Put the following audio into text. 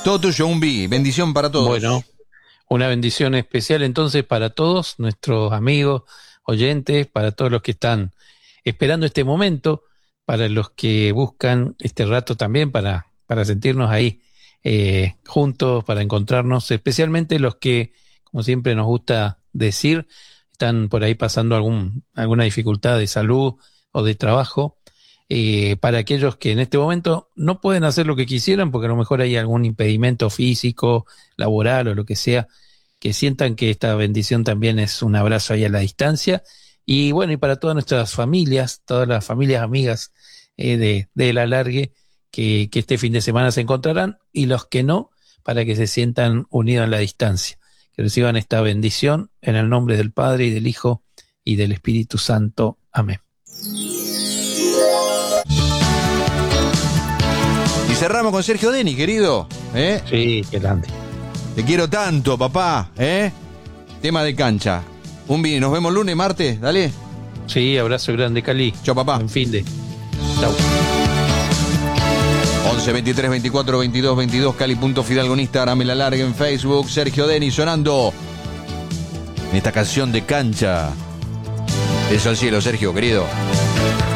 Todo tuyo, Umbi. Bendición para todos. Bueno, una bendición especial entonces para todos nuestros amigos, oyentes, para todos los que están esperando este momento, para los que buscan este rato también para sentirnos ahí juntos, para encontrarnos, especialmente los que, como siempre nos gusta decir, están por ahí pasando alguna dificultad de salud o de trabajo. Para aquellos que en este momento no pueden hacer lo que quisieran porque a lo mejor hay algún impedimento físico, laboral o lo que sea, que sientan que esta bendición también es un abrazo ahí a la distancia. Y bueno, y para todas nuestras familias, todas las familias amigas de El Alargue, que este fin de semana se encontrarán, y los que no, para que se sientan unidos en la distancia, que reciban esta bendición en el nombre del Padre y del Hijo y del Espíritu Santo. Amén. Y cerramos con Sergio Denis, querido. Sí, qué grande. Te quiero tanto, papá. Tema de cancha. Umbi, nos vemos lunes, martes, dale. Sí, abrazo grande, Cali. Chao, papá. En fin de. Chao. 11 23 24 22 22, Cali.Fidalgo en Instagram, El Alargue en Facebook. Sergio Denis sonando en esta canción de cancha. Beso al cielo, Sergio, querido.